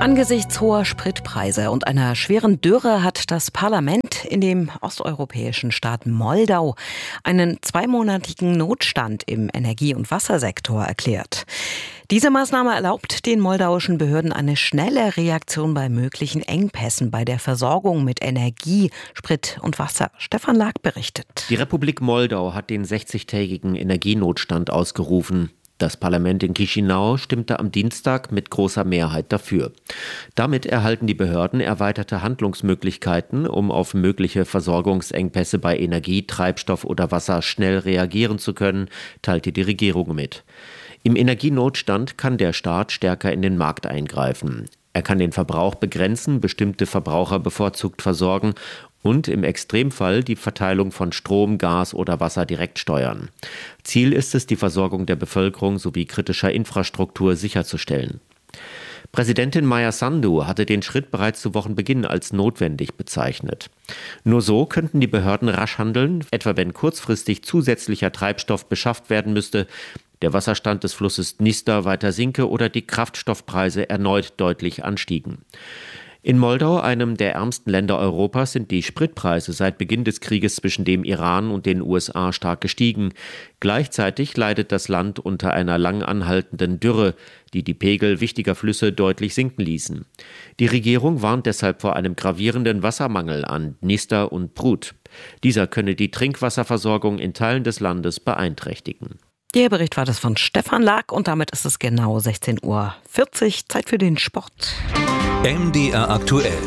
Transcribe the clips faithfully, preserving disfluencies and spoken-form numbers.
Angesichts hoher Spritpreise und einer schweren Dürre hat das Parlament in dem osteuropäischen Staat Moldau einen zweimonatigen Notstand im Energie- und Wassersektor erklärt. Diese Maßnahme erlaubt den moldauischen Behörden eine schnelle Reaktion bei möglichen Engpässen bei der Versorgung mit Energie, Sprit und Wasser. Stefan Lag berichtet. Die Republik Moldau hat den sechzigtägigen Energienotstand ausgerufen. Das Parlament in Chișinău stimmte am Dienstag mit großer Mehrheit dafür. Damit erhalten die Behörden erweiterte Handlungsmöglichkeiten, um auf mögliche Versorgungsengpässe bei Energie, Treibstoff oder Wasser schnell reagieren zu können, teilte die Regierung mit. Im Energienotstand kann der Staat stärker in den Markt eingreifen. Er kann den Verbrauch begrenzen, bestimmte Verbraucher bevorzugt versorgen und im Extremfall die Verteilung von Strom, Gas oder Wasser direkt steuern. Ziel ist es, die Versorgung der Bevölkerung sowie kritischer Infrastruktur sicherzustellen. Präsidentin Maia Sandu hatte den Schritt bereits zu Wochenbeginn als notwendig bezeichnet. Nur so könnten die Behörden rasch handeln, etwa wenn kurzfristig zusätzlicher Treibstoff beschafft werden müsste, der Wasserstand des Flusses Dnister weiter sinke oder die Kraftstoffpreise erneut deutlich anstiegen. In Moldau, einem der ärmsten Länder Europas, sind die Spritpreise seit Beginn des Krieges zwischen dem Iran und den U S A stark gestiegen. Gleichzeitig leidet das Land unter einer lang anhaltenden Dürre, die die Pegel wichtiger Flüsse deutlich sinken ließen. Die Regierung warnt deshalb vor einem gravierenden Wassermangel an Dnister und Prut. Dieser könne die Trinkwasserversorgung in Teilen des Landes beeinträchtigen. Der Bericht war das von Stefan Lag und damit ist es genau sechzehn Uhr vierzig. Zeit für den Sport. M D R aktuell.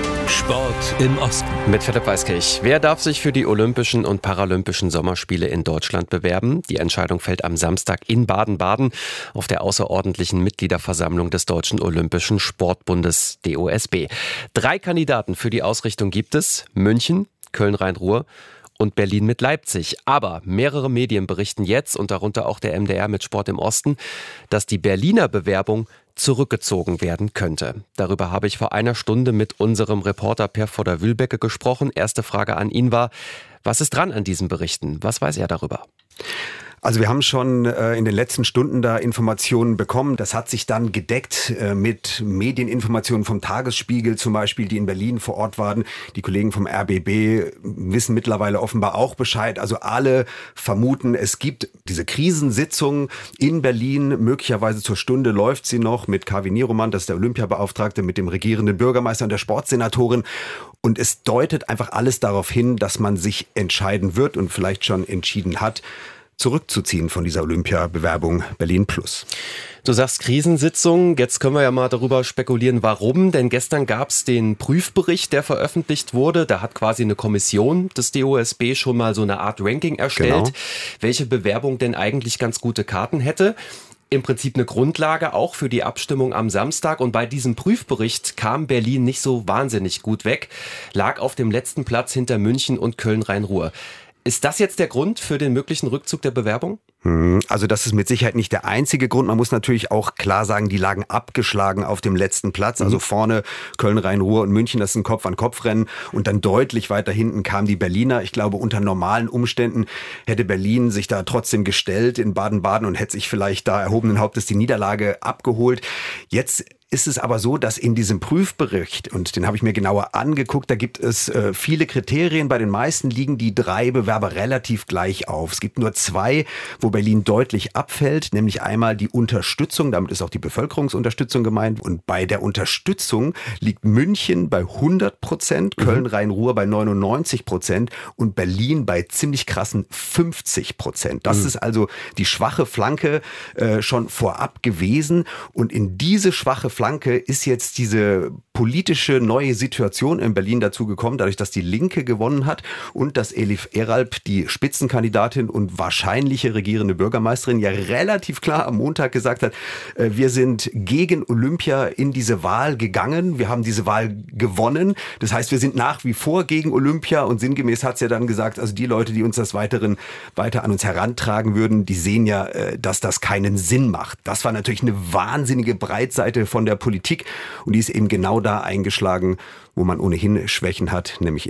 Sport im Osten. Mit Philipp Weiskirch. Wer darf sich für die Olympischen und Paralympischen Sommerspiele in Deutschland bewerben? Die Entscheidung fällt am Samstag in Baden-Baden auf der außerordentlichen Mitgliederversammlung des Deutschen Olympischen Sportbundes D O S B. Drei Kandidaten für die Ausrichtung gibt es: München, Köln-Rhein-Ruhr und Berlin mit Leipzig. Aber mehrere Medien berichten jetzt, und darunter auch der M D R mit Sport im Osten, dass die Berliner Bewerbung zurückgezogen werden könnte. Darüber habe ich vor einer Stunde mit unserem Reporter Per Vodder-Wühlbecke gesprochen. Erste Frage an ihn war: Was ist dran an diesen Berichten? Was weiß er darüber? Also wir haben schon äh, in den letzten Stunden da Informationen bekommen. Das hat sich dann gedeckt äh, mit Medieninformationen vom Tagesspiegel zum Beispiel, die in Berlin vor Ort waren. Die Kollegen vom R B B wissen mittlerweile offenbar auch Bescheid. Also alle vermuten, es gibt diese Krisensitzung in Berlin. Möglicherweise zur Stunde läuft sie noch mit Kavi Nieroman, das ist der Olympiabeauftragte, mit dem regierenden Bürgermeister und der Sportsenatorin. Und es deutet einfach alles darauf hin, dass man sich entscheiden wird und vielleicht schon entschieden hat, zurückzuziehen von dieser Olympiabewerbung Berlin Plus. Du sagst Krisensitzung, jetzt können wir ja mal darüber spekulieren, warum. Denn gestern gab es den Prüfbericht, der veröffentlicht wurde. Da hat quasi eine Kommission des D O S B schon mal so eine Art Ranking erstellt, genau, welche Bewerbung denn eigentlich ganz gute Karten hätte. Im Prinzip eine Grundlage auch für die Abstimmung am Samstag. Und bei diesem Prüfbericht kam Berlin nicht so wahnsinnig gut weg, lag auf dem letzten Platz hinter München und Köln-Rhein-Ruhr. Ist das jetzt der Grund für den möglichen Rückzug der Bewerbung? Also das ist mit Sicherheit nicht der einzige Grund. Man muss natürlich auch klar sagen, die lagen abgeschlagen auf dem letzten Platz. Also vorne Köln, Rhein-Ruhr und München, das ist ein Kopf-an-Kopf-Rennen. Und dann deutlich weiter hinten kamen die Berliner. Ich glaube, unter normalen Umständen hätte Berlin sich da trotzdem gestellt in Baden-Baden und hätte sich vielleicht da erhobenen Hauptes die Niederlage abgeholt. Jetzt ist es aber so, dass in diesem Prüfbericht, und den habe ich mir genauer angeguckt, da gibt es äh, viele Kriterien. Bei den meisten liegen die drei Bewerber relativ gleich auf. Es gibt nur zwei, wo Berlin deutlich abfällt, nämlich einmal die Unterstützung, damit ist auch die Bevölkerungsunterstützung gemeint. Und bei der Unterstützung liegt München bei hundert Prozent, Köln-Rhein-Ruhr bei neunundneunzig Prozent und Berlin bei ziemlich krassen fünfzig Prozent. Das mhm. ist also die schwache Flanke äh, schon vorab gewesen. Und in diese schwache Flanke ist jetzt diese politische neue Situation in Berlin dazu gekommen, dadurch, dass die Linke gewonnen hat und dass Elif Eralp, die Spitzenkandidatin und wahrscheinliche regierende Bürgermeisterin, ja relativ klar am Montag gesagt hat, wir sind gegen Olympia in diese Wahl gegangen, wir haben diese Wahl gewonnen. Das heißt, wir sind nach wie vor gegen Olympia und sinngemäß hat sie ja dann gesagt, also die Leute, die uns das Weiteren weiter an uns herantragen würden, die sehen ja, dass das keinen Sinn macht. Das war natürlich eine wahnsinnige Breitseite von der Politik und die ist eben genau da eingeschlagen, wo man ohnehin Schwächen hat, nämlich in der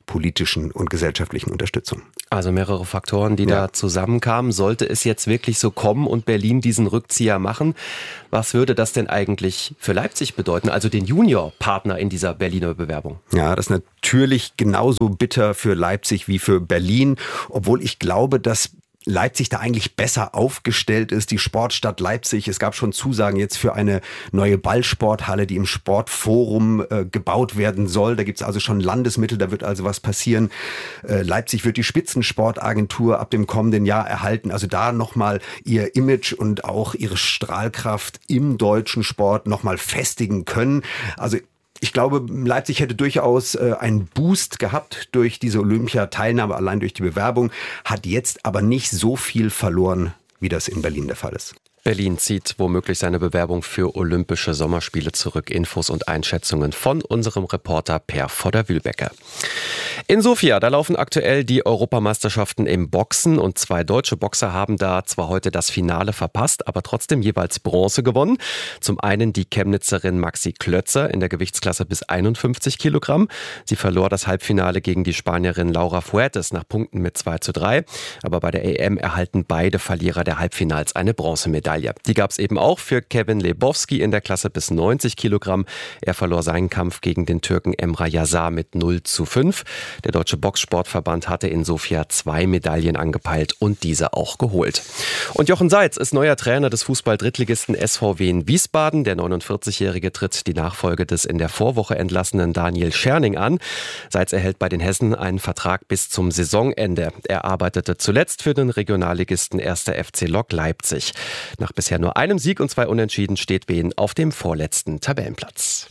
politischen und gesellschaftlichen Unterstützung. Also mehrere Faktoren, die ja. da zusammenkamen. Sollte es jetzt wirklich so kommen und Berlin diesen Rückzieher machen, was würde das denn eigentlich für Leipzig bedeuten, also den Juniorpartner in dieser Berliner Bewerbung? Ja, das ist natürlich genauso bitter für Leipzig wie für Berlin, obwohl ich glaube, dass Leipzig da eigentlich besser aufgestellt ist, die Sportstadt Leipzig. Es gab schon Zusagen jetzt für eine neue Ballsporthalle, die im Sportforum äh, gebaut werden soll. Da gibt es also schon Landesmittel, da wird also was passieren. Äh, Leipzig wird die Spitzensportagentur ab dem kommenden Jahr erhalten. Also da nochmal ihr Image und auch ihre Strahlkraft im deutschen Sport nochmal festigen können. Also ich glaube, Leipzig hätte durchaus äh, einen Boost gehabt durch diese Olympiateilnahme, allein durch die Bewerbung, hat jetzt aber nicht so viel verloren, wie das in Berlin der Fall ist. Berlin zieht womöglich seine Bewerbung für Olympische Sommerspiele zurück. Infos und Einschätzungen von unserem Reporter Per Vodder-Wühlbecke. In Sofia, da laufen aktuell die Europameisterschaften im Boxen und zwei deutsche Boxer haben da zwar heute das Finale verpasst, aber trotzdem jeweils Bronze gewonnen. Zum einen die Chemnitzerin Maxi Klötzer in der Gewichtsklasse bis einundfünfzig Kilogramm. Sie verlor das Halbfinale gegen die Spanierin Laura Fuertes nach Punkten mit zwei zu drei. Aber bei der E M erhalten beide Verlierer der Halbfinals eine Bronzemedaille. Die gab es eben auch für Kevin Lebowski in der Klasse bis neunzig Kilogramm. Er verlor seinen Kampf gegen den Türken Emre Yazar mit null zu fünf. Der Deutsche Boxsportverband hatte in Sofia zwei Medaillen angepeilt und diese auch geholt. Und Jochen Seitz ist neuer Trainer des Fußball-Drittligisten S V W in Wiesbaden. Der neunundvierzig-Jährige tritt die Nachfolge des in der Vorwoche entlassenen Daniel Scherning an. Seitz erhält bei den Hessen einen Vertrag bis zum Saisonende. Er arbeitete zuletzt für den Regionalligisten erster F C Lok Leipzig. Nach bisher nur einem Sieg und zwei Unentschieden steht Wien auf dem vorletzten Tabellenplatz.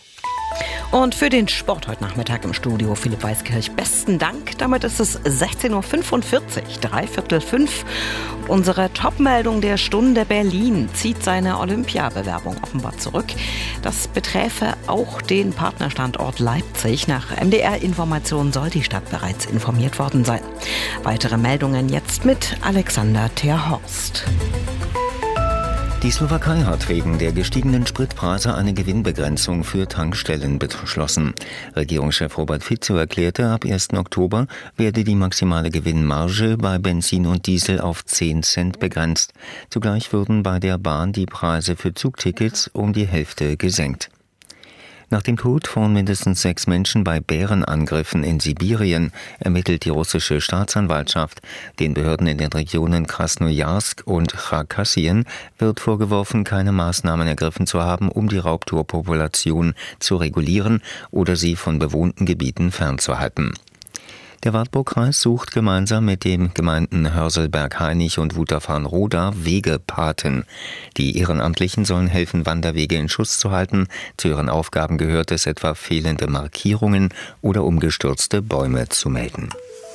Und für den Sport heute Nachmittag im Studio Philipp Weiskirch besten Dank. Damit ist es sechzehn Uhr fünfundvierzig, dreiviertel fünf. Unsere Topmeldung der Stunde: Berlin zieht seine Olympiabewerbung offenbar zurück. Das beträfe auch den Partnerstandort Leipzig. Nach M D R-Informationen soll die Stadt bereits informiert worden sein. Weitere Meldungen jetzt mit Alexander Terhorst. Die Slowakei hat wegen der gestiegenen Spritpreise eine Gewinnbegrenzung für Tankstellen beschlossen. Regierungschef Robert Fico erklärte, ab ersten Oktober werde die maximale Gewinnmarge bei Benzin und Diesel auf zehn Cent begrenzt. Zugleich würden bei der Bahn die Preise für Zugtickets um die Hälfte gesenkt. Nach dem Tod von mindestens sechs Menschen bei Bärenangriffen in Sibirien ermittelt die russische Staatsanwaltschaft. Den Behörden in den Regionen Krasnojarsk und Chakassien wird vorgeworfen, keine Maßnahmen ergriffen zu haben, um die Raubtierpopulation zu regulieren oder sie von bewohnten Gebieten fernzuhalten. Der Wartburgkreis sucht gemeinsam mit den Gemeinden Hörselberg-Hainich und Wutachfarn-Roda Wegepaten. Die Ehrenamtlichen sollen helfen, Wanderwege in Schuss zu halten. Zu ihren Aufgaben gehört es etwa, fehlende Markierungen oder umgestürzte Bäume zu melden.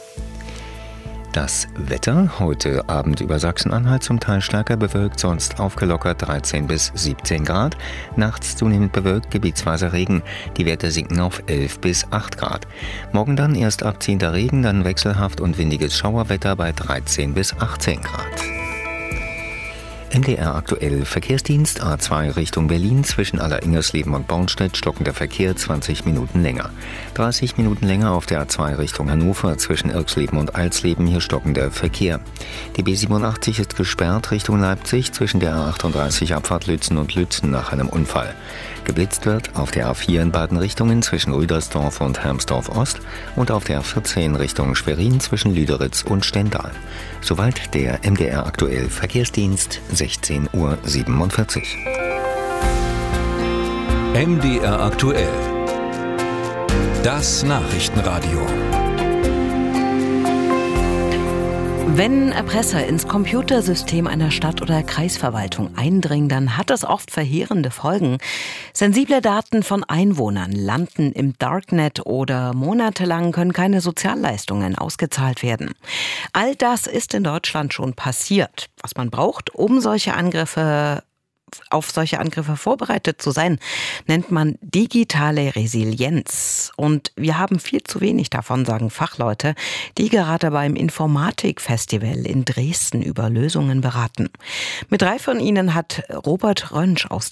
Das Wetter: heute Abend über Sachsen-Anhalt zum Teil stärker bewölkt, sonst aufgelockert dreizehn bis siebzehn Grad. Nachts zunehmend bewölkt, gebietsweise Regen. Die Werte sinken auf elf bis acht Grad. Morgen dann erst abziehender Regen, dann wechselhaft und windiges Schauerwetter bei dreizehn bis achtzehn Grad. M D R aktuell: Verkehrsdienst A zwei Richtung Berlin, zwischen Aller-Ingersleben und Bornstedt stockender Verkehr zwanzig Minuten länger. dreißig Minuten länger auf der A zwei Richtung Hannover, zwischen Irksleben und Eilsleben, hier stockender Verkehr. Die B siebenundachtzig ist gesperrt Richtung Leipzig, zwischen der A achtunddreißig Abfahrt Lützen und Lützen nach einem Unfall. Geblitzt wird auf der A vier in beiden Richtungen zwischen Rüdersdorf und Hermsdorf-Ost und auf der A vierzehn Richtung Schwerin zwischen Lüderitz und Stendal. Soweit der M D R aktuell Verkehrsdienst, sechzehn Uhr siebenundvierzig. M D R aktuell. Das Nachrichtenradio. Wenn Erpresser ins Computersystem einer Stadt- oder Kreisverwaltung eindringen, dann hat das oft verheerende Folgen. Sensible Daten von Einwohnern landen im Darknet oder monatelang können keine Sozialleistungen ausgezahlt werden. All das ist in Deutschland schon passiert. Was man braucht, um solche Angriffe auf solche Angriffe vorbereitet zu sein, nennt man digitale Resilienz. Und wir haben viel zu wenig davon, sagen Fachleute, die gerade beim Informatikfestival in Dresden über Lösungen beraten. Mit drei von ihnen hat Robert Rönsch aus der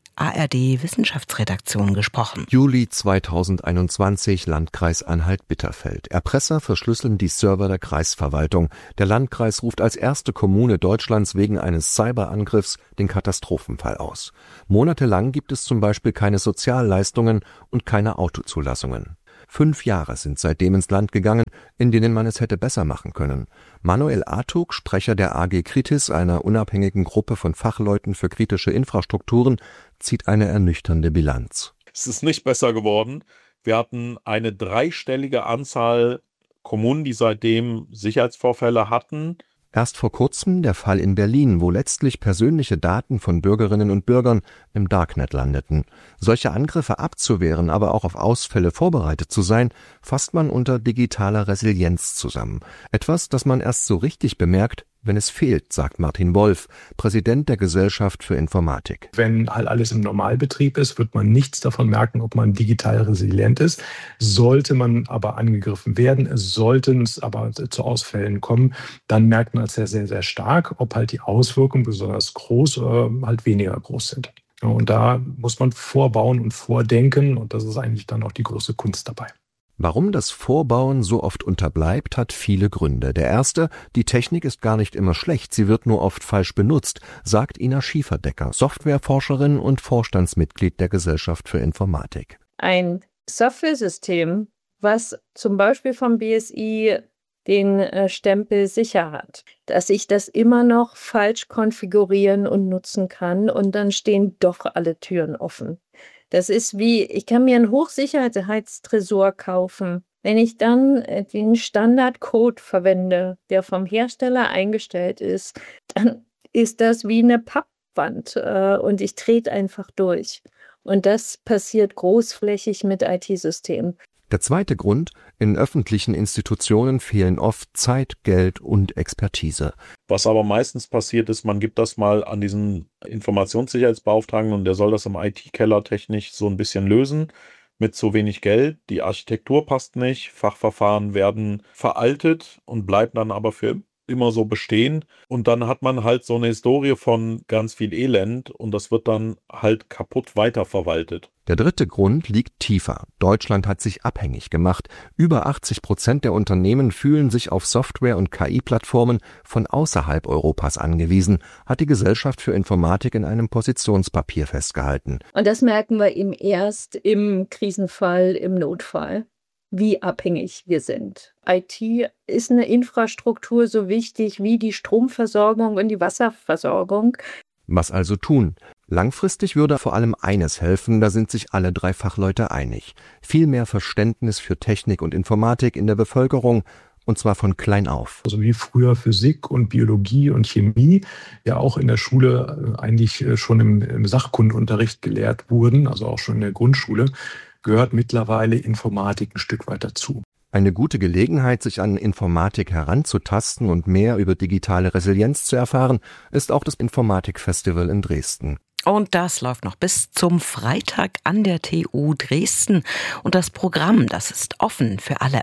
A R D-Wissenschaftsredaktion gesprochen. Juli zweitausendeinundzwanzig, Landkreis Anhalt-Bitterfeld. Erpresser verschlüsseln die Server der Kreisverwaltung. Der Landkreis ruft als erste Kommune Deutschlands wegen eines Cyberangriffs den Katastrophenfall aus. Monatelang gibt es zum Beispiel keine Sozialleistungen und keine Autozulassungen. Fünf Jahre sind seitdem ins Land gegangen, in denen man es hätte besser machen können. Manuel Artug, Sprecher der A G Kritis, einer unabhängigen Gruppe von Fachleuten für kritische Infrastrukturen, zieht eine ernüchternde Bilanz. Es ist nicht besser geworden. Wir hatten eine dreistellige Anzahl Kommunen, die seitdem Sicherheitsvorfälle hatten. Erst vor kurzem der Fall in Berlin, wo letztlich persönliche Daten von Bürgerinnen und Bürgern im Darknet landeten. Solche Angriffe abzuwehren, aber auch auf Ausfälle vorbereitet zu sein, fasst man unter digitaler Resilienz zusammen. Etwas, das man erst so richtig bemerkt, wenn es fehlt, sagt Martin Wolf, Präsident der Gesellschaft für Informatik. Wenn halt alles im Normalbetrieb ist, wird man nichts davon merken, ob man digital resilient ist. Sollte man aber angegriffen werden, sollten es aber zu Ausfällen kommen, dann merkt man es sehr, sehr, sehr stark, ob halt die Auswirkungen besonders groß oder halt weniger groß sind. Und da muss man vorbauen und vordenken und das ist eigentlich dann auch die große Kunst dabei. Warum das Vorbauen so oft unterbleibt, hat viele Gründe. Der erste, die Technik ist gar nicht immer schlecht, sie wird nur oft falsch benutzt, sagt Ina Schieferdecker, Softwareforscherin und Vorstandsmitglied der Gesellschaft für Informatik. Ein Softwaresystem, was zum Beispiel vom B S I den äh, Stempel sicher hat, dass ich das immer noch falsch konfigurieren und nutzen kann und dann stehen doch alle Türen offen. Das ist wie, ich kann mir einen Hochsicherheitstresor kaufen. Wenn ich dann den Standardcode verwende, der vom Hersteller eingestellt ist, dann ist das wie eine Pappwand äh, und ich trete einfach durch. Und das passiert großflächig mit I T-Systemen. Der zweite Grund, in öffentlichen Institutionen fehlen oft Zeit, Geld und Expertise. Was aber meistens passiert ist, man gibt das mal an diesen Informationssicherheitsbeauftragten und der soll das im I T-Keller technisch so ein bisschen lösen mit zu wenig Geld. Die Architektur passt nicht, Fachverfahren werden veraltet und bleiben dann aber für immer so bestehen. Und dann hat man halt so eine Historie von ganz viel Elend und das wird dann halt kaputt weiterverwaltet. Der dritte Grund liegt tiefer. Deutschland hat sich abhängig gemacht. Über achtzig Prozent der Unternehmen fühlen sich auf Software- und K I-Plattformen von außerhalb Europas angewiesen, hat die Gesellschaft für Informatik in einem Positionspapier festgehalten. Und das merken wir eben erst im Krisenfall, im Notfall, wie abhängig wir sind. I T ist eine Infrastruktur so wichtig wie die Stromversorgung und die Wasserversorgung. Was also tun? Langfristig würde vor allem eines helfen, da sind sich alle drei Fachleute einig. Viel mehr Verständnis für Technik und Informatik in der Bevölkerung, und zwar von klein auf. Also wie früher Physik und Biologie und Chemie ja auch in der Schule eigentlich schon im, im Sachkundenunterricht gelehrt wurden, also auch schon in der Grundschule, gehört mittlerweile Informatik ein Stück weit dazu. Eine gute Gelegenheit, sich an Informatik heranzutasten und mehr über digitale Resilienz zu erfahren, ist auch das Informatikfestival in Dresden. Und das läuft noch bis zum Freitag an der T U Dresden. Und das Programm, das ist offen für alle.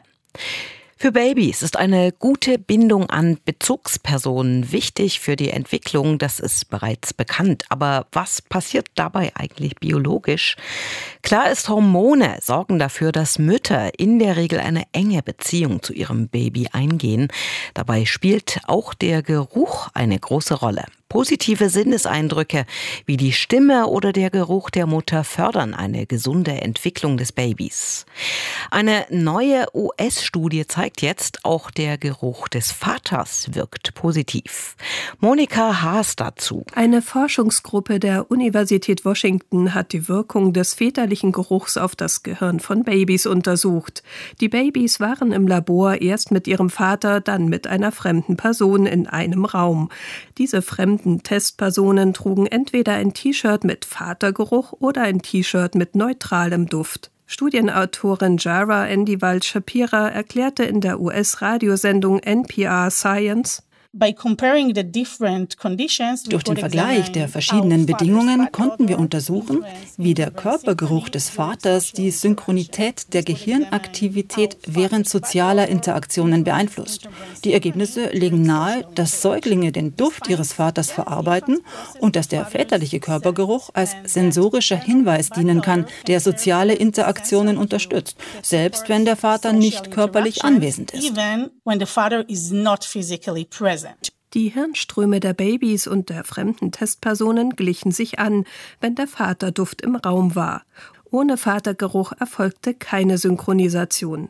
Für Babys ist eine gute Bindung an Bezugspersonen wichtig für die Entwicklung, das ist bereits bekannt. Aber was passiert dabei eigentlich biologisch? Klar ist, Hormone sorgen dafür, dass Mütter in der Regel eine enge Beziehung zu ihrem Baby eingehen. Dabei spielt auch der Geruch eine große Rolle. Positive Sinneseindrücke wie die Stimme oder der Geruch der Mutter fördern eine gesunde Entwicklung des Babys. Eine neue U S-Studie zeigt jetzt, auch der Geruch des Vaters wirkt positiv. Monika Haas dazu. Eine Forschungsgruppe der Universität Washington hat die Wirkung des väterlichen Geruchs auf das Gehirn von Babys untersucht. Die Babys waren im Labor erst mit ihrem Vater, dann mit einer fremden Person in einem Raum. Diese fremden Testpersonen trugen entweder ein T-Shirt mit Vatergeruch oder ein T-Shirt mit neutralem Duft. Studienautorin Jara Endiwald Shapira erklärte in der U S-Radiosendung N P R Science: Durch den Vergleich der verschiedenen Bedingungen konnten wir untersuchen, wie der Körpergeruch des Vaters die Synchronität der Gehirnaktivität während sozialer Interaktionen beeinflusst. Die Ergebnisse legen nahe, dass Säuglinge den Duft ihres Vaters verarbeiten und dass der väterliche Körpergeruch als sensorischer Hinweis dienen kann, der soziale Interaktionen unterstützt, selbst wenn der Vater nicht körperlich anwesend ist. Die Hirnströme der Babys und der fremden Testpersonen glichen sich an, wenn der Vaterduft im Raum war. Ohne Vatergeruch erfolgte keine Synchronisation.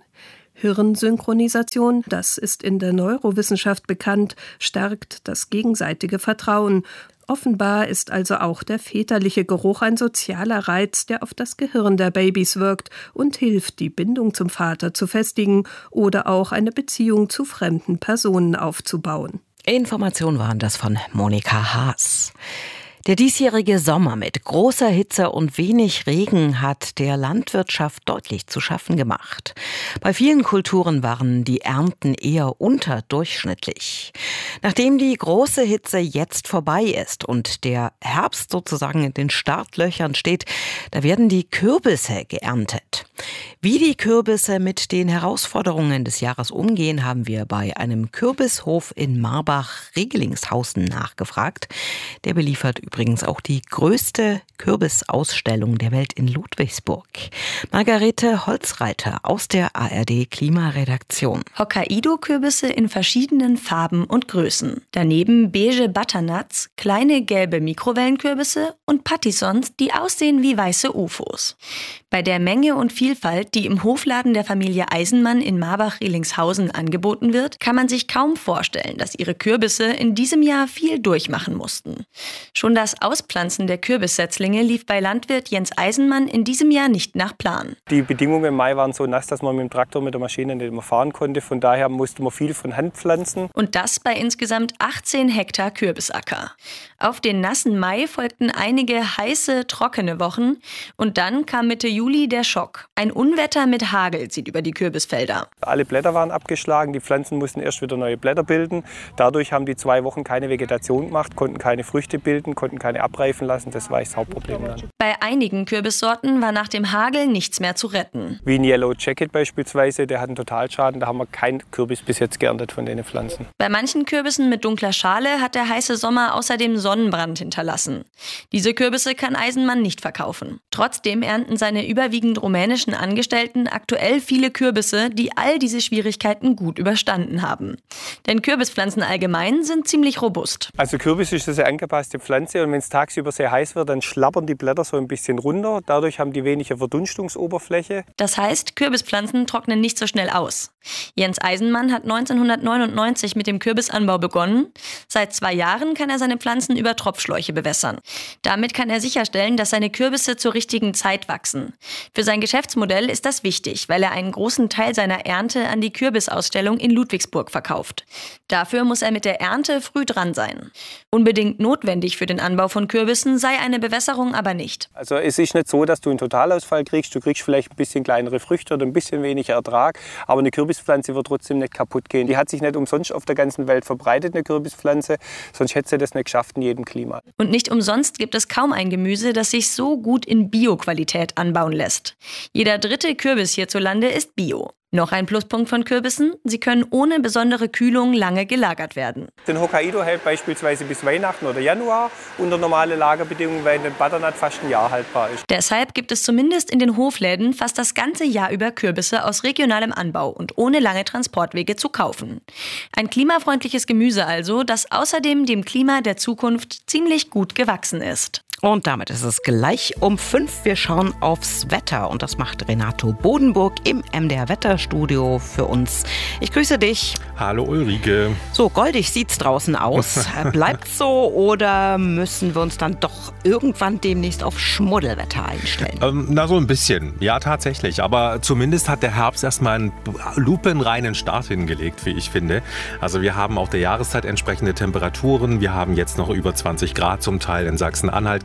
Hirnsynchronisation, das ist in der Neurowissenschaft bekannt, stärkt das gegenseitige Vertrauen. Offenbar ist also auch der väterliche Geruch ein sozialer Reiz, der auf das Gehirn der Babys wirkt und hilft, die Bindung zum Vater zu festigen oder auch eine Beziehung zu fremden Personen aufzubauen. Informationen waren das von Monika Haas. Der diesjährige Sommer mit großer Hitze und wenig Regen hat der Landwirtschaft deutlich zu schaffen gemacht. Bei vielen Kulturen waren die Ernten eher unterdurchschnittlich. Nachdem die große Hitze jetzt vorbei ist und der Herbst sozusagen in den Startlöchern steht, da werden die Kürbisse geerntet. Wie die Kürbisse mit den Herausforderungen des Jahres umgehen, haben wir bei einem Kürbishof in Marbach-Regelingshausen nachgefragt. Der beliefert übrigens auch die größte Kürbisausstellung der Welt in Ludwigsburg. Margarete Holzreiter aus der A R D-Klimaredaktion. Hokkaido-Kürbisse in verschiedenen Farben und Größen. Daneben beige Butternuts, kleine gelbe Mikrowellenkürbisse und Patisons, die aussehen wie weiße U F Os. Bei der Menge und Vielfalt, die im Hofladen der Familie Eisenmann in Marbach-Rehlingshausen angeboten wird, kann man sich kaum vorstellen, dass ihre Kürbisse in diesem Jahr viel durchmachen mussten. Schon das Auspflanzen der Kürbissetzlinge lief bei Landwirt Jens Eisenmann in diesem Jahr nicht nach Plan. Die Bedingungen im Mai waren so nass, dass man mit dem Traktor mit der Maschine nicht mehr fahren konnte. Von daher musste man viel von Hand pflanzen. Und das bei insgesamt achtzehn Hektar Kürbisacker. Auf den nassen Mai folgten einige heiße, trockene Wochen. Und dann kam Mitte Juli der Schock. Ein Unwetter mit Hagel zieht über die Kürbisfelder. Alle Blätter waren abgeschlagen, die Pflanzen mussten erst wieder neue Blätter bilden. Dadurch haben die zwei Wochen keine Vegetation gemacht, konnten keine Früchte bilden, konnten keine abreifen lassen. Das war das Hauptproblem dann. Bei einigen Kürbissorten war nach dem Hagel nichts mehr zu retten. Wie ein Yellow Jacket beispielsweise, der hat einen Totalschaden. Da haben wir keinen Kürbis bis jetzt geerntet von den Pflanzen. Bei manchen Kürbissen mit dunkler Schale hat der heiße Sommer außerdem Sonnenbrand hinterlassen. Diese Kürbisse kann Eisenmann nicht verkaufen. Trotzdem ernten seine überwiegend rumänischen Angestellten aktuell viele Kürbisse, die all diese Schwierigkeiten gut überstanden haben. Denn Kürbispflanzen allgemein sind ziemlich robust. Also Kürbis ist eine sehr angepasste Pflanze und wenn es tagsüber sehr heiß wird, dann schlappern die Blätter so ein bisschen runter. Dadurch haben die weniger Verdunstungsoberfläche. Das heißt, Kürbispflanzen trocknen nicht so schnell aus. Jens Eisenmann hat neunzehnhundertneunundneunzig mit dem Kürbisanbau begonnen. Seit zwei Jahren kann er seine Pflanzen über Tropfschläuche bewässern. Damit kann er sicherstellen, dass seine Kürbisse zur richtigen Zeit wachsen. Für sein Geschäftsmodell ist das wichtig, weil er einen großen Teil seiner Ernte an die Kürbisausstellung in Ludwigsburg verkauft. Dafür muss er mit der Ernte früh dran sein. Unbedingt notwendig für den Anbau von Kürbissen sei eine Bewässerung aber nicht. Also es ist nicht so, dass du einen Totalausfall kriegst. Du kriegst vielleicht ein bisschen kleinere Früchte oder ein bisschen weniger Ertrag. Aber eine Kürbispflanze wird trotzdem nicht kaputt gehen. Die hat sich nicht umsonst auf der ganzen Welt verbreitet, eine Kürbispflanze. Sonst hätte sie das nicht geschafft in jedem Klima. Und nicht umsonst gibt es kaum ein Gemüse, das sich so gut in Bio-Qualität anbauen lässt. Jeder dritte Kürbis hierzulande ist Bio. Noch ein Pluspunkt von Kürbissen: Sie können ohne besondere Kühlung lange gelagert werden. Den Hokkaido hält beispielsweise bis Weihnachten oder Januar unter normale Lagerbedingungen, weil ein Butternut fast ein Jahr haltbar ist. Deshalb gibt es zumindest in den Hofläden fast das ganze Jahr über Kürbisse aus regionalem Anbau und ohne lange Transportwege zu kaufen. Ein klimafreundliches Gemüse also, das außerdem dem Klima der Zukunft ziemlich gut gewachsen ist. Und damit ist es gleich um fünf. Wir schauen aufs Wetter und das macht Renato Bodenburg im M D R-Wetterstudio für uns. Ich grüße dich. Hallo Ulrike. So, goldig sieht's draußen aus. Bleibt's so oder müssen wir uns dann doch irgendwann demnächst auf Schmuddelwetter einstellen? Ähm, na, so ein bisschen. Ja, tatsächlich. Aber zumindest hat der Herbst erstmal einen lupenreinen Start hingelegt, wie ich finde. Also wir haben auch der Jahreszeit entsprechende Temperaturen. Wir haben jetzt noch über zwanzig Grad zum Teil in Sachsen-Anhalt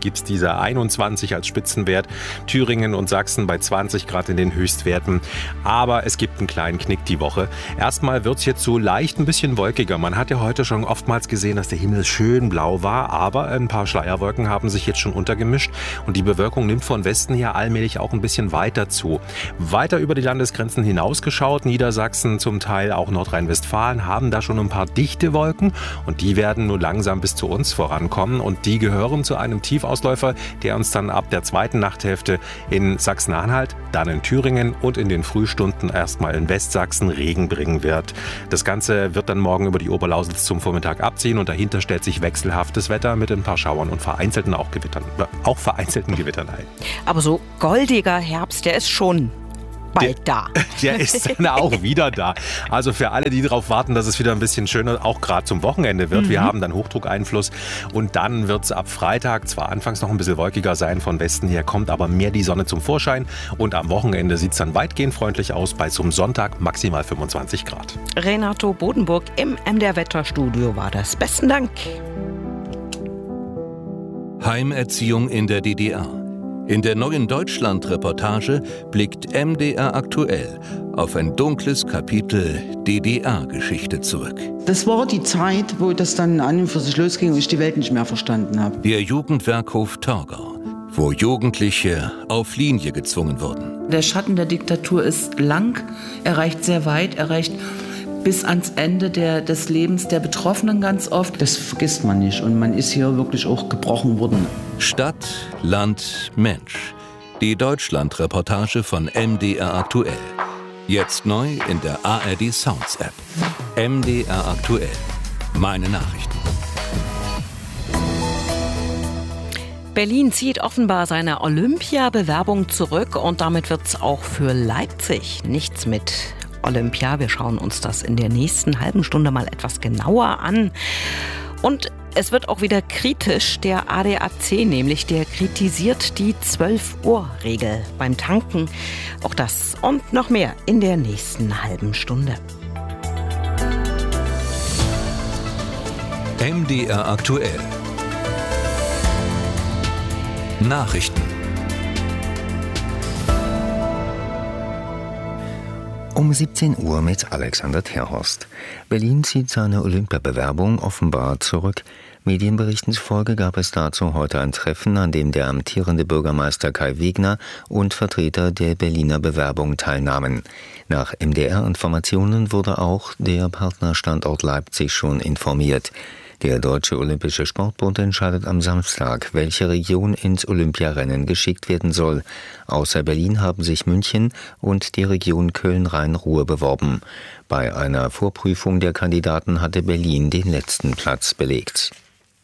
gibt es diese einundzwanzig als Spitzenwert. Thüringen und Sachsen bei zwanzig Grad in den Höchstwerten. Aber es gibt einen kleinen Knick die Woche. Erstmal wird es jetzt so leicht ein bisschen wolkiger. Man hat ja heute schon oftmals gesehen, dass der Himmel schön blau war, aber ein paar Schleierwolken haben sich jetzt schon untergemischt und die Bewölkung nimmt von Westen her allmählich auch ein bisschen weiter zu. Weiter über die Landesgrenzen hinausgeschaut, Niedersachsen, zum Teil auch Nordrhein-Westfalen haben da schon ein paar dichte Wolken und die werden nur langsam bis zu uns vorankommen und die gehören zu einem Tiefausläufer, der uns dann ab der zweiten Nachthälfte in Sachsen-Anhalt, dann in Thüringen und in den Frühstunden erstmal in Westsachsen Regen bringen wird. Das Ganze wird dann morgen über die Oberlausitz zum Vormittag abziehen und dahinter stellt sich wechselhaftes Wetter mit ein paar Schauern und vereinzelten auch Gewittern, auch vereinzelten Gewittern ein. Aber so goldiger Herbst, der ist schon bald da. Der ist dann auch wieder da. Also für alle, die darauf warten, dass es wieder ein bisschen schöner, auch gerade zum Wochenende wird. Mhm. Wir haben dann Hochdruckeinfluss und dann wird es ab Freitag zwar anfangs noch ein bisschen wolkiger sein, von Westen her kommt aber mehr die Sonne zum Vorschein und am Wochenende sieht es dann weitgehend freundlich aus, bei zum Sonntag maximal fünfundzwanzig Grad. Renato Bodenburg im M D R-Wetterstudio war das. Besten Dank. Heimerziehung in der D D R. In der neuen Deutschland-Reportage blickt M D R aktuell auf ein dunkles Kapitel D D R-Geschichte zurück. Das war die Zeit, wo das dann an und für sich losging und ich die Welt nicht mehr verstanden habe. Der Jugendwerkhof Torgau, wo Jugendliche auf Linie gezwungen wurden. Der Schatten der Diktatur ist lang, er reicht sehr weit, er reicht bis ans Ende der, des Lebens der Betroffenen ganz oft. Das vergisst man nicht und man ist hier wirklich auch gebrochen worden. Stadt, Land, Mensch. Die Deutschland-Reportage von M D R aktuell. Jetzt neu in der A R D Sounds App. M D R aktuell. Meine Nachrichten. Berlin zieht offenbar seine Olympia-Bewerbung zurück und damit wird es auch für Leipzig nichts mit Olympia. Wir schauen uns das in der nächsten halben Stunde mal etwas genauer an. Und es wird auch wieder kritisch. Der A D A C nämlich, der kritisiert die zwölf Uhr Regel beim Tanken. Auch das und noch mehr in der nächsten halben Stunde. M D R aktuell. Nachrichten. Um siebzehn Uhr mit Alexander Terhorst. Berlin zieht seine Olympiabewerbung offenbar zurück. Medienberichten zufolge gab es dazu heute ein Treffen, an dem der amtierende Bürgermeister Kai Wegner und Vertreter der Berliner Bewerbung teilnahmen. Nach M D R-Informationen wurde auch der Partnerstandort Leipzig schon informiert. Der Deutsche Olympische Sportbund entscheidet am Samstag, welche Region ins Olympiarennen geschickt werden soll. Außer Berlin haben sich München und die Region Köln-Rhein-Ruhr beworben. Bei einer Vorprüfung der Kandidaten hatte Berlin den letzten Platz belegt.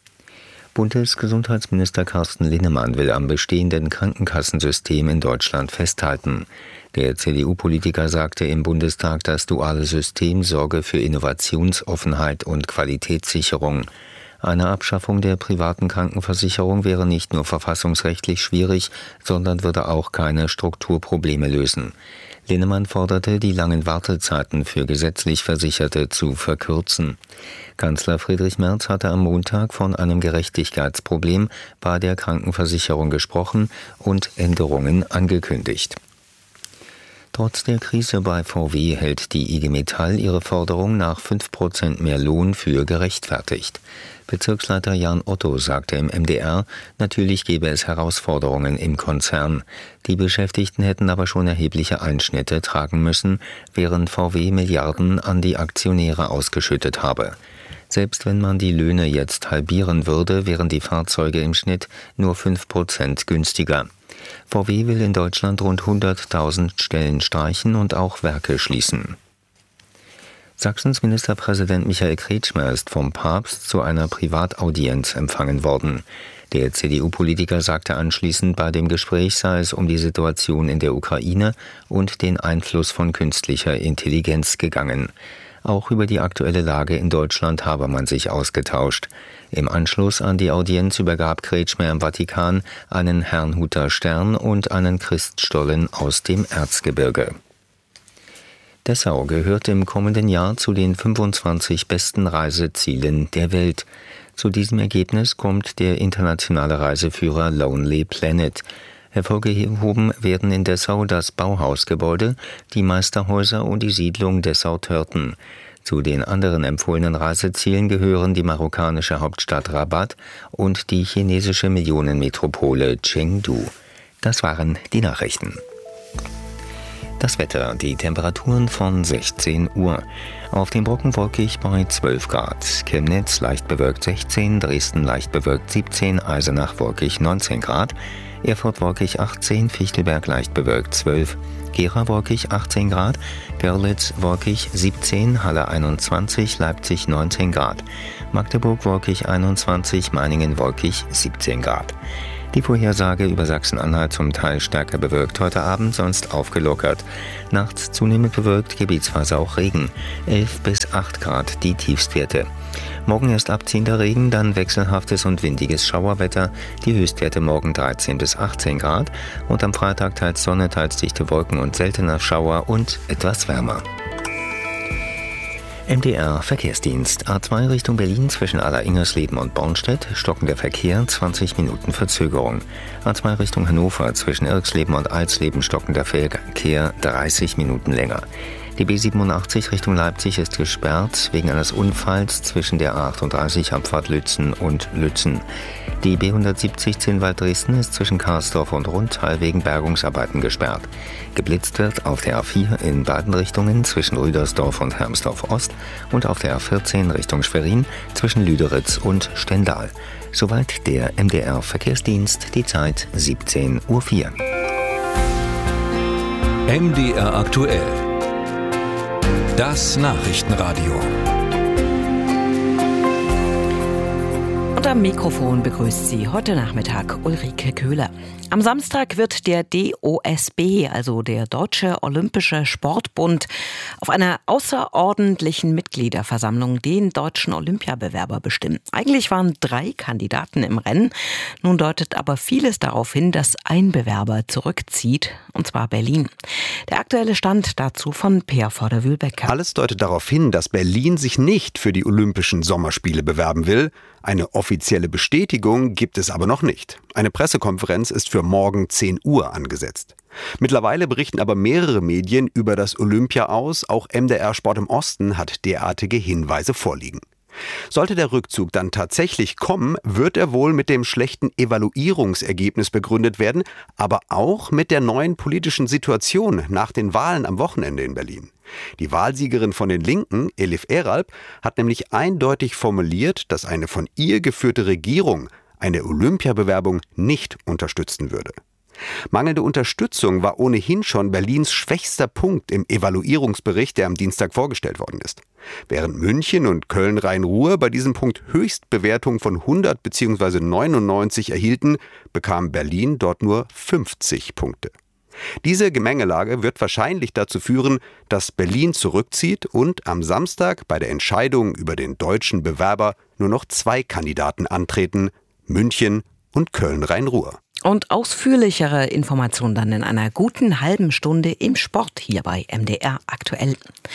Bundesgesundheitsminister Carsten Linnemann will am bestehenden Krankenkassensystem in Deutschland festhalten. Der C D U-Politiker sagte im Bundestag, das duale System sorge für Innovationsoffenheit und Qualitätssicherung. Eine Abschaffung der privaten Krankenversicherung wäre nicht nur verfassungsrechtlich schwierig, sondern würde auch keine Strukturprobleme lösen. Linnemann forderte, die langen Wartezeiten für gesetzlich Versicherte zu verkürzen. Kanzler Friedrich Merz hatte am Montag von einem Gerechtigkeitsproblem bei der Krankenversicherung gesprochen und Änderungen angekündigt. Trotz der Krise bei V W hält die I G Metall ihre Forderung nach fünf Prozent mehr Lohn für gerechtfertigt. Bezirksleiter Jan Otto sagte im M D R, natürlich gäbe es Herausforderungen im Konzern. Die Beschäftigten hätten aber schon erhebliche Einschnitte tragen müssen, während V W Milliarden an die Aktionäre ausgeschüttet habe. Selbst wenn man die Löhne jetzt halbieren würde, wären die Fahrzeuge im Schnitt nur fünf Prozent günstiger. V W will in Deutschland rund hunderttausend Stellen streichen und auch Werke schließen. Sachsens Ministerpräsident Michael Kretschmer ist vom Papst zu einer Privataudienz empfangen worden. Der C D U-Politiker sagte anschließend, bei dem Gespräch sei es um die Situation in der Ukraine und den Einfluss von künstlicher Intelligenz gegangen. Auch über die aktuelle Lage in Deutschland habe man sich ausgetauscht. Im Anschluss an die Audienz übergab Kretschmer im Vatikan einen Herrnhuter Stern und einen Christstollen aus dem Erzgebirge. Dessau gehört im kommenden Jahr zu den fünfundzwanzig besten Reisezielen der Welt. Zu diesem Ergebnis kommt der internationale Reiseführer Lonely Planet. Hervorgehoben werden in Dessau das Bauhausgebäude, die Meisterhäuser und die Siedlung Dessau-Törten. Zu den anderen empfohlenen Reisezielen gehören die marokkanische Hauptstadt Rabat und die chinesische Millionenmetropole Chengdu. Das waren die Nachrichten. Das Wetter, die Temperaturen von sechzehn Uhr. Auf dem Brocken wolkig bei zwölf Grad. Chemnitz leicht bewölkt sechzehn, Dresden leicht bewölkt siebzehn, Eisenach wolkig neunzehn Grad, Erfurt wolkig achtzehn, Fichtelberg leicht bewölkt zwölf, Gera wolkig achtzehn Grad, Görlitz wolkig siebzehn, Halle einundzwanzig, Leipzig neunzehn Grad, Magdeburg wolkig einundzwanzig, Meiningen wolkig siebzehn Grad. Die Vorhersage über Sachsen-Anhalt zum Teil stärker bewölkt heute Abend, sonst aufgelockert. Nachts zunehmend bewölkt, gebietsweise auch Regen. elf bis acht Grad die Tiefstwerte. Morgen erst abziehender Regen, dann wechselhaftes und windiges Schauerwetter. Die Höchstwerte morgen dreizehn bis achtzehn Grad und am Freitag teils Sonne, teils dichte Wolken und seltener Schauer und etwas wärmer. M D R Verkehrsdienst. A zwei Richtung Berlin zwischen Aller-Ingersleben und Bornstedt. Stockender Verkehr, zwanzig Minuten Verzögerung. A zwei Richtung Hannover zwischen Irxleben und Alsleben. Stockender Verkehr, dreißig Minuten länger. Die B siebenundachtzig Richtung Leipzig ist gesperrt wegen eines Unfalls zwischen der A achtunddreißig Abfahrt Lützen und Lützen. Die B hundertsiebzig Zinnwald-Dresden ist zwischen Karsdorf und Rundtal wegen Bergungsarbeiten gesperrt. Geblitzt wird auf der A vier in beiden Richtungen zwischen Rüdersdorf und Hermsdorf-Ost und auf der A vierzehn Richtung Schwerin zwischen Lüderitz und Stendal. Soweit der M D R Verkehrsdienst, die Zeit siebzehn Uhr vier. M D R aktuell. Das Nachrichtenradio. Und am Mikrofon begrüßt Sie heute Nachmittag Ulrike Köhler. Am Samstag wird der D O S B, also der Deutsche Olympische Sportbund, auf einer außerordentlichen Mitgliederversammlung den deutschen Olympiabewerber bestimmen. Eigentlich waren drei Kandidaten im Rennen. Nun deutet aber vieles darauf hin, dass ein Bewerber zurückzieht, und zwar Berlin. Der aktuelle Stand dazu von Peer Vorder-Wühlbeck. Alles deutet darauf hin, dass Berlin sich nicht für die Olympischen Sommerspiele bewerben will. Eine offizielle Bestätigung gibt es aber noch nicht. Eine Pressekonferenz ist für morgen zehn Uhr angesetzt. Mittlerweile berichten aber mehrere Medien über das Olympia aus. Auch M D R Sport im Osten hat derartige Hinweise vorliegen. Sollte der Rückzug dann tatsächlich kommen, wird er wohl mit dem schlechten Evaluierungsergebnis begründet werden, aber auch mit der neuen politischen Situation nach den Wahlen am Wochenende in Berlin. Die Wahlsiegerin von den Linken, Elif Eralp, hat nämlich eindeutig formuliert, dass eine von ihr geführte Regierung eine Olympiabewerbung nicht unterstützen würde. Mangelnde Unterstützung war ohnehin schon Berlins schwächster Punkt im Evaluierungsbericht, der am Dienstag vorgestellt worden ist. Während München und Köln-Rhein-Ruhr bei diesem Punkt Höchstbewertungen von hundert bzw. neunundneunzig erhielten, bekam Berlin dort nur fünfzig Punkte. Diese Gemengelage wird wahrscheinlich dazu führen, dass Berlin zurückzieht und am Samstag bei der Entscheidung über den deutschen Bewerber nur noch zwei Kandidaten antreten, München und Köln-Rhein-Ruhr. Und ausführlichere Informationen dann in einer guten halben Stunde im Sport hier bei M D R aktuell.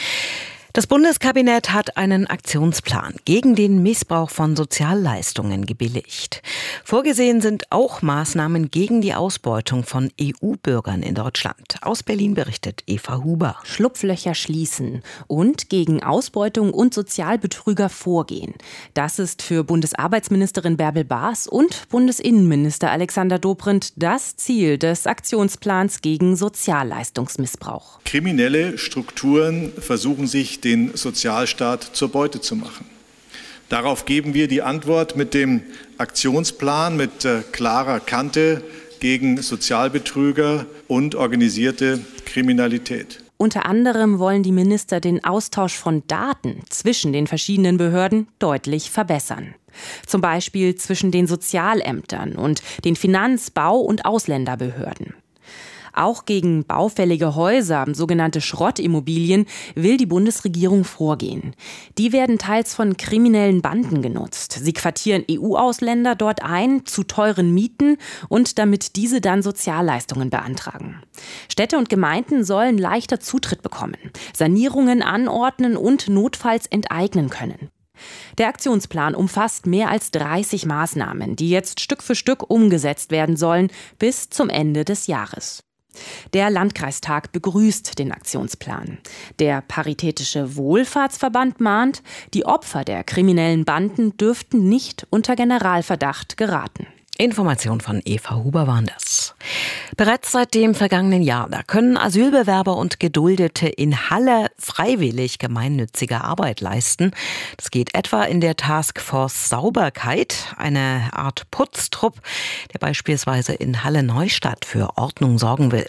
Das Bundeskabinett hat einen Aktionsplan gegen den Missbrauch von Sozialleistungen gebilligt. Vorgesehen sind auch Maßnahmen gegen die Ausbeutung von E U-Bürgern in Deutschland. Aus Berlin berichtet Eva Huber. Schlupflöcher schließen und gegen Ausbeutung und Sozialbetrüger vorgehen. Das ist für Bundesarbeitsministerin Bärbel Baas und Bundesinnenminister Alexander Dobrindt das Ziel des Aktionsplans gegen Sozialleistungsmissbrauch. Kriminelle Strukturen versuchen sich den Sozialstaat zur Beute zu machen. Darauf geben wir die Antwort mit dem Aktionsplan mit äh, klarer Kante gegen Sozialbetrüger und organisierte Kriminalität. Unter anderem wollen die Minister den Austausch von Daten zwischen den verschiedenen Behörden deutlich verbessern. Zum Beispiel zwischen den Sozialämtern und den Finanz-, Bau- und Ausländerbehörden. Auch gegen baufällige Häuser, sogenannte Schrottimmobilien, will die Bundesregierung vorgehen. Die werden teils von kriminellen Banden genutzt. Sie quartieren E U-Ausländer dort ein, zu teuren Mieten und damit diese dann Sozialleistungen beantragen. Städte und Gemeinden sollen leichter Zutritt bekommen, Sanierungen anordnen und notfalls enteignen können. Der Aktionsplan umfasst mehr als dreißig Maßnahmen, die jetzt Stück für Stück umgesetzt werden sollen bis zum Ende des Jahres. Der Landkreistag begrüßt den Aktionsplan. Der Paritätische Wohlfahrtsverband mahnt, die Opfer der kriminellen Banden dürften nicht unter Generalverdacht geraten. Information von Eva Huber waren das. Bereits seit dem vergangenen Jahr, da können Asylbewerber und Geduldete in Halle freiwillig gemeinnützige Arbeit leisten. Das geht etwa in der Taskforce Sauberkeit, eine Art Putztrupp, der beispielsweise in Halle-Neustadt für Ordnung sorgen will.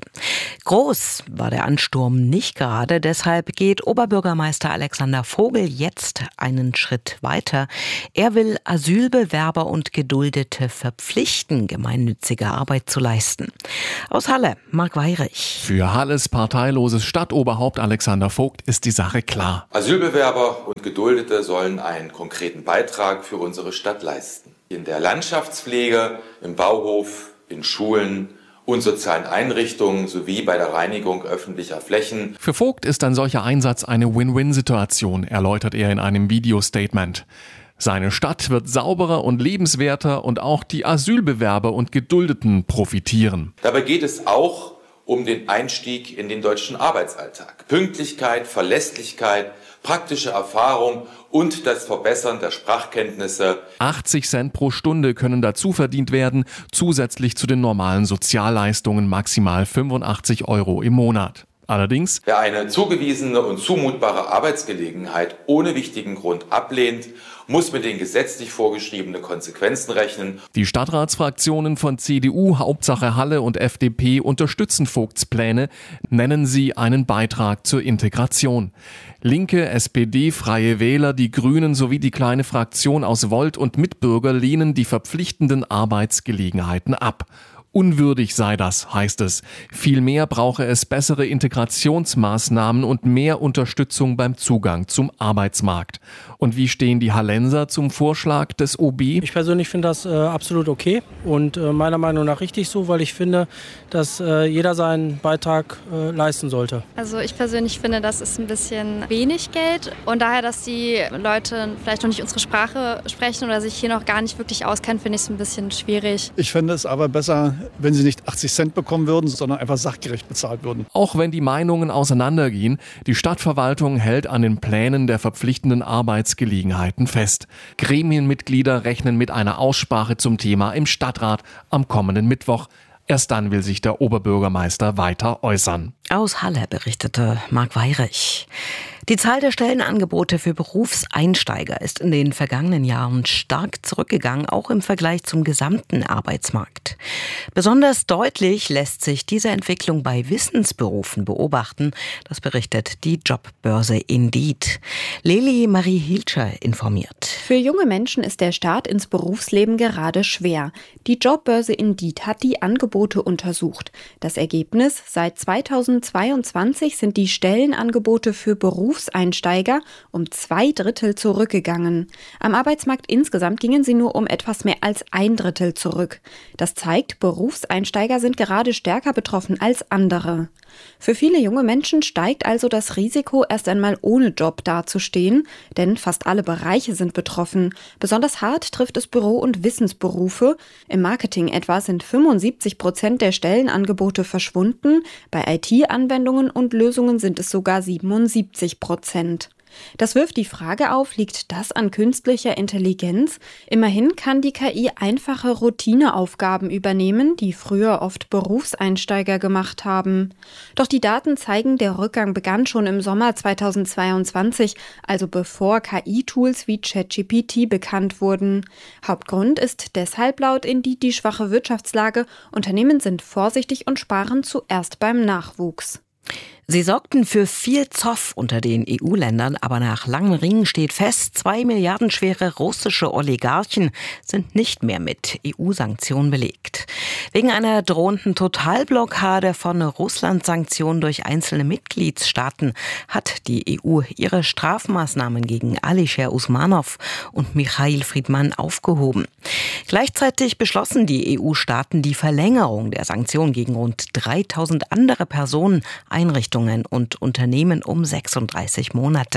Groß war der Ansturm nicht gerade, deshalb geht Oberbürgermeister Alexander Vogel jetzt einen Schritt weiter. Er will Asylbewerber und Geduldete verpflichten, gemeinnützige Arbeit zu leisten. Aus Halle, Marc Weyrich. Für Halles parteiloses Stadtoberhaupt Alexander Vogt ist die Sache klar. Asylbewerber und Geduldete sollen einen konkreten Beitrag für unsere Stadt leisten. In der Landschaftspflege, im Bauhof, in Schulen und sozialen Einrichtungen sowie bei der Reinigung öffentlicher Flächen. Für Vogt ist ein solcher Einsatz eine Win-Win-Situation, erläutert er in einem Videostatement. Seine Stadt wird sauberer und lebenswerter und auch die Asylbewerber und Geduldeten profitieren. Dabei geht es auch um den Einstieg in den deutschen Arbeitsalltag. Pünktlichkeit, Verlässlichkeit, praktische Erfahrung und das Verbessern der Sprachkenntnisse. achtzig Cent pro Stunde können dazu verdient werden, zusätzlich zu den normalen Sozialleistungen maximal fünfundachtzig Euro im Monat. Allerdings, wer eine zugewiesene und zumutbare Arbeitsgelegenheit ohne wichtigen Grund ablehnt, muss mit den gesetzlich vorgeschriebenen Konsequenzen rechnen. Die Stadtratsfraktionen von C D U, Hauptsache Halle und F D P unterstützen Vogts Pläne, nennen sie einen Beitrag zur Integration. Linke, S P D, Freie Wähler, die Grünen sowie die kleine Fraktion aus Volt und Mitbürger lehnen die verpflichtenden Arbeitsgelegenheiten ab. Unwürdig sei das, heißt es. Vielmehr brauche es bessere Integrationsmaßnahmen und mehr Unterstützung beim Zugang zum Arbeitsmarkt. Und wie stehen die Hallenser zum Vorschlag des O B? Ich persönlich finde das äh, absolut okay und äh, meiner Meinung nach richtig so, weil ich finde, dass äh, jeder seinen Beitrag äh, leisten sollte. Also ich persönlich finde, das ist ein bisschen wenig Geld und daher, dass die Leute vielleicht noch nicht unsere Sprache sprechen oder sich hier noch gar nicht wirklich auskennen, finde ich es ein bisschen schwierig. Ich finde es aber besser, wenn sie nicht achtzig Cent bekommen würden, sondern einfach sachgerecht bezahlt würden. Auch wenn die Meinungen auseinandergehen, die Stadtverwaltung hält an den Plänen der verpflichtenden Arbeitsgelegenheiten fest. Gremienmitglieder rechnen mit einer Aussprache zum Thema im Stadtrat am kommenden Mittwoch. Erst dann will sich der Oberbürgermeister weiter äußern. Aus Halle berichtete Marc Weyrich. Die Zahl der Stellenangebote für Berufseinsteiger ist in den vergangenen Jahren stark zurückgegangen, auch im Vergleich zum gesamten Arbeitsmarkt. Besonders deutlich lässt sich diese Entwicklung bei Wissensberufen beobachten, das berichtet die Jobbörse Indeed. Leli Marie Hilscher informiert. Für junge Menschen ist der Start ins Berufsleben gerade schwer. Die Jobbörse Indeed hat die Angebote untersucht. Das Ergebnis: Seit zweitausendzweiundzwanzig sind die Stellenangebote für Berufseinsteiger Berufseinsteiger um zwei Drittel zurückgegangen. Am Arbeitsmarkt insgesamt gingen sie nur um etwas mehr als ein Drittel zurück. Das zeigt, Berufseinsteiger sind gerade stärker betroffen als andere. Für viele junge Menschen steigt also das Risiko, erst einmal ohne Job dazustehen, denn fast alle Bereiche sind betroffen. Besonders hart trifft es Büro- und Wissensberufe. Im Marketing etwa sind fünfundsiebzig Prozent der Stellenangebote verschwunden. Bei I T-Anwendungen und Lösungen sind es sogar siebenundsiebzig Prozent. Das wirft die Frage auf, liegt das an künstlicher Intelligenz? Immerhin kann die K I einfache Routineaufgaben übernehmen, die früher oft Berufseinsteiger gemacht haben. Doch die Daten zeigen, der Rückgang begann schon im Sommer zweitausendzweiundzwanzig, also bevor K I-Tools wie ChatGPT bekannt wurden. Hauptgrund ist deshalb laut Indeed die schwache Wirtschaftslage. Unternehmen sind vorsichtig und sparen zuerst beim Nachwuchs. Sie sorgten für viel Zoff unter den E U-Ländern, aber nach langen Ringen steht fest, zwei Milliarden schwere russische Oligarchen sind nicht mehr mit E U-Sanktionen belegt. Wegen einer drohenden Totalblockade von Russland-Sanktionen durch einzelne Mitgliedstaaten hat die E U ihre Strafmaßnahmen gegen Alisher Usmanov und Michail Friedman aufgehoben. Gleichzeitig beschlossen die E U-Staaten die Verlängerung der Sanktionen gegen rund dreitausend andere Personen, Einrichtungen Einrichtungen und Unternehmen um sechsunddreißig Monate.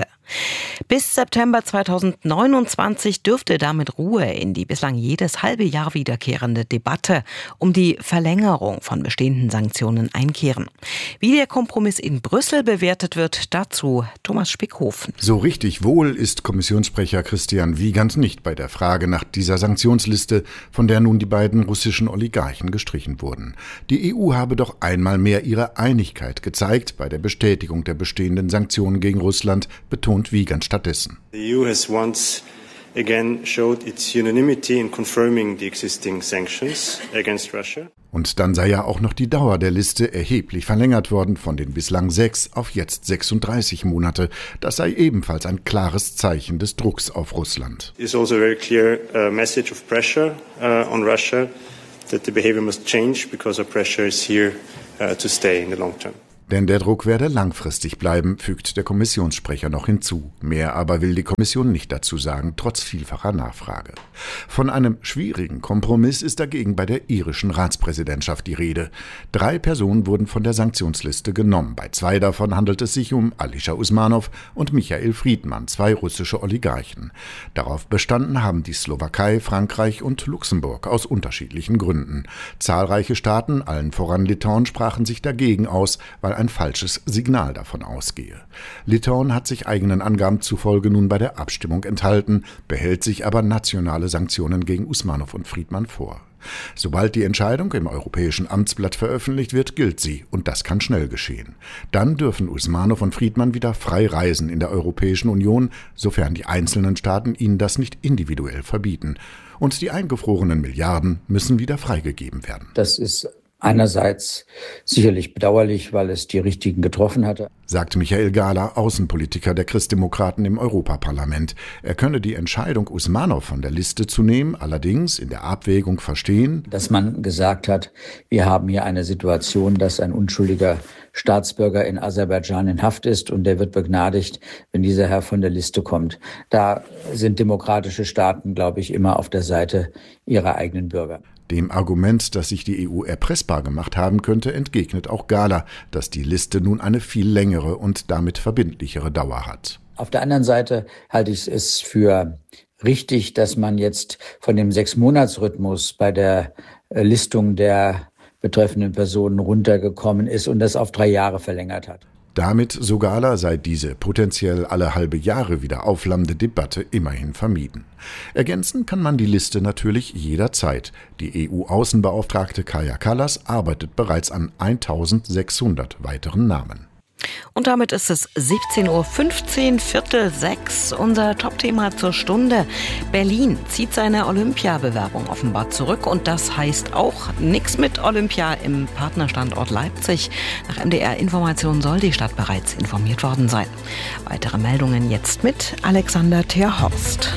Bis September zweitausendneunundzwanzig dürfte damit Ruhe in die bislang jedes halbe Jahr wiederkehrende Debatte um die Verlängerung von bestehenden Sanktionen einkehren. Wie der Kompromiss in Brüssel bewertet wird, dazu Thomas Spickhofen. So richtig wohl ist Kommissionssprecher Christian Wiegand nicht bei der Frage nach dieser Sanktionsliste, von der nun die beiden russischen Oligarchen gestrichen wurden. Die E U habe doch einmal mehr ihre Einigkeit gezeigt bei der Bestätigung der bestehenden Sanktionen gegen Russland, betont Wiegand stattdessen. The E U has once again showed its unanimity in confirming the existing sanctions against Russia. Und dann sei ja auch noch die Dauer der Liste erheblich verlängert worden, von den bislang sechs auf jetzt sechsunddreißig Monate. Das sei ebenfalls ein klares Zeichen des Drucks auf Russland. It is also a very clear uh, message of pressure uh, on Russia that the behavior must change because our pressure is here uh, to stay in the long term. Denn der Druck werde langfristig bleiben, fügt der Kommissionssprecher noch hinzu. Mehr aber will die Kommission nicht dazu sagen, trotz vielfacher Nachfrage. Von einem schwierigen Kompromiss ist dagegen bei der irischen Ratspräsidentschaft die Rede. Drei Personen wurden von der Sanktionsliste genommen. Bei zwei davon handelt es sich um Alisher Usmanov und Michael Friedmann, zwei russische Oligarchen. Darauf bestanden haben die Slowakei, Frankreich und Luxemburg aus unterschiedlichen Gründen. Zahlreiche Staaten, allen voran Litauen, sprachen sich dagegen aus, weil ein falsches Signal davon ausgehe. Litauen hat sich eigenen Angaben zufolge nun bei der Abstimmung enthalten, behält sich aber nationale Sanktionen gegen Usmanov und Friedmann vor. Sobald die Entscheidung im Europäischen Amtsblatt veröffentlicht wird, gilt sie, und das kann schnell geschehen. Dann dürfen Usmanov und Friedmann wieder frei reisen in der Europäischen Union, sofern die einzelnen Staaten ihnen das nicht individuell verbieten. Und die eingefrorenen Milliarden müssen wieder freigegeben werden. Das ist einerseits sicherlich bedauerlich, weil es die Richtigen getroffen hatte, sagt Michael Gahler, Außenpolitiker der Christdemokraten im Europaparlament. Er könne die Entscheidung, Usmanov von der Liste zu nehmen, allerdings in der Abwägung verstehen, dass man gesagt hat, wir haben hier eine Situation, dass ein unschuldiger Staatsbürger in Aserbaidschan in Haft ist und der wird begnadigt, wenn dieser Herr von der Liste kommt. Da sind demokratische Staaten, glaube ich, immer auf der Seite ihrer eigenen Bürger. Dem Argument, dass sich die E U erpressbar gemacht haben könnte, entgegnet auch Gahler, dass die Liste nun eine viel längere und damit verbindlichere Dauer hat. Auf der anderen Seite halte ich es für richtig, dass man jetzt von dem Sechs-Monats-Rhythmus bei der Listung der betreffenden Personen runtergekommen ist und das auf drei Jahre verlängert hat. Damit, so Gahler, sei diese potenziell alle halbe Jahre wieder aufflammende Debatte immerhin vermieden. Ergänzen kann man die Liste natürlich jederzeit. Die E U-Außenbeauftragte Kaja Kallas arbeitet bereits an eintausendsechshundert weiteren Namen. Und damit ist es siebzehn Uhr fünfzehn, Viertel sechs, unser Topthema zur Stunde. Berlin zieht seine Olympiabewerbung offenbar zurück und das heißt auch nichts mit Olympia im Partnerstandort Leipzig. Nach M D R-Informationen soll die Stadt bereits informiert worden sein. Weitere Meldungen jetzt mit Alexander Terhorst.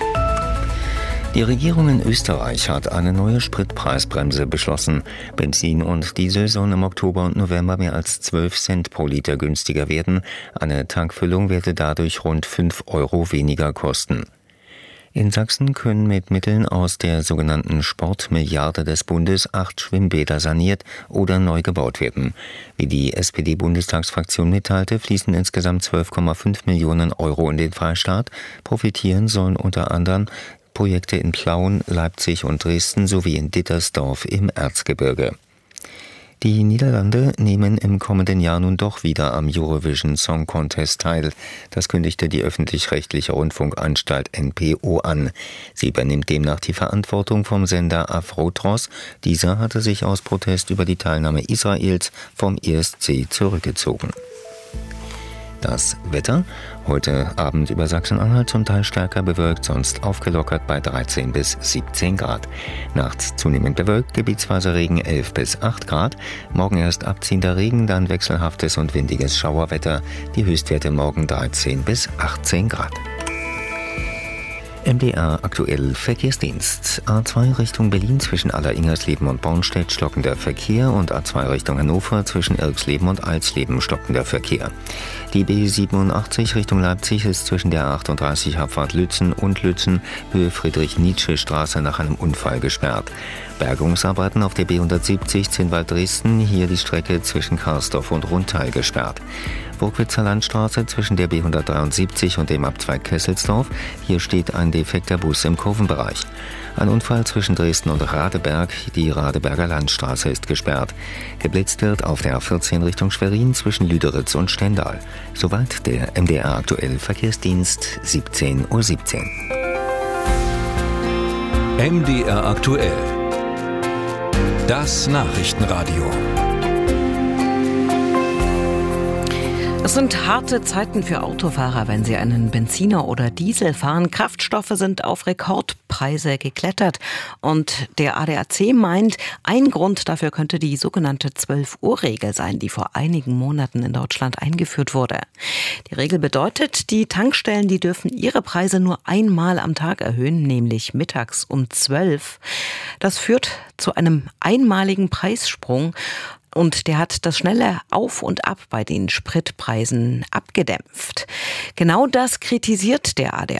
Die Regierung in Österreich hat eine neue Spritpreisbremse beschlossen. Benzin und Diesel sollen im Oktober und November mehr als zwölf Cent pro Liter günstiger werden. Eine Tankfüllung werde dadurch rund fünf Euro weniger kosten. In Sachsen können mit Mitteln aus der sogenannten Sportmilliarde des Bundes acht Schwimmbäder saniert oder neu gebaut werden. Wie die S P D-Bundestagsfraktion mitteilte, fließen insgesamt zwölf Komma fünf Millionen Euro in den Freistaat. Profitieren sollen unter anderem Projekte in Plauen, Leipzig und Dresden sowie in Dittersdorf im Erzgebirge. Die Niederlande nehmen im kommenden Jahr nun doch wieder am Eurovision Song Contest teil. Das kündigte die öffentlich-rechtliche Rundfunkanstalt N P O an. Sie übernimmt demnach die Verantwortung vom Sender Afrotros. Dieser hatte sich aus Protest über die Teilnahme Israels vom E S C zurückgezogen. Das Wetter: Heute Abend über Sachsen-Anhalt zum Teil stärker bewölkt, sonst aufgelockert bei dreizehn bis siebzehn Grad. Nachts zunehmend bewölkt, gebietsweise Regen elf bis acht Grad. Morgen erst abziehender Regen, dann wechselhaftes und windiges Schauerwetter. Die Höchstwerte morgen dreizehn bis achtzehn Grad. M D R aktuell Verkehrsdienst. A zwei Richtung Berlin zwischen Aller-Ingersleben und Bornstedt stockender Verkehr und A zwei Richtung Hannover zwischen Irksleben und Alsleben stockender Verkehr. Die B siebenundachtzig Richtung Leipzig ist zwischen der achtunddreißig Abfahrt Lützen und Lützen Höhe Friedrich-Nietzsche-Straße nach einem Unfall gesperrt. Bergungsarbeiten auf der B hundertsiebzig Zinnwald-Dresden, hier die Strecke zwischen Karsdorf und Rundtal gesperrt. Burgwitzer Landstraße zwischen der B hundertdreiundsiebzig und dem Abzweig Kesselsdorf, hier steht ein defekter Bus im Kurvenbereich. Ein Unfall zwischen Dresden und Radeberg, die Radeberger Landstraße ist gesperrt. Geblitzt wird auf der A vierzehn Richtung Schwerin zwischen Lüderitz und Stendal. Soweit der M D R aktuell Verkehrsdienst, siebzehn Uhr siebzehn. M D R aktuell. Das Nachrichtenradio. Es sind harte Zeiten für Autofahrer, wenn sie einen Benziner oder Diesel fahren. Kraftstoffe sind auf Rekordpreise geklettert. Und der A D A C meint, ein Grund dafür könnte die sogenannte zwölf-Uhr-Regel sein, die vor einigen Monaten in Deutschland eingeführt wurde. Die Regel bedeutet, die Tankstellen, die dürfen ihre Preise nur einmal am Tag erhöhen, nämlich mittags um zwölf. Das führt zu einem einmaligen Preissprung. Und der hat das schnelle Auf und Ab bei den Spritpreisen abgedämpft. Genau das kritisiert der A D